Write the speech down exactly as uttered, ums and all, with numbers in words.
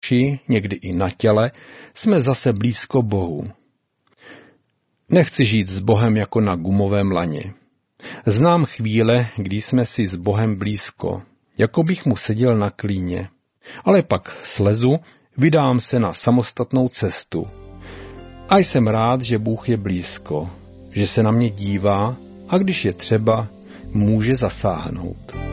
oči, někdy i na těle, jsme zase blízko Bohu. Nechci žít s Bohem jako na gumovém laně. Znám chvíle, kdy jsme si s Bohem blízko, jako bych mu seděl na klíně. Ale pak slezu, vydám se na samostatnou cestu. A jsem rád, že Bůh je blízko, že se na mě dívá a když je třeba, může zasáhnout.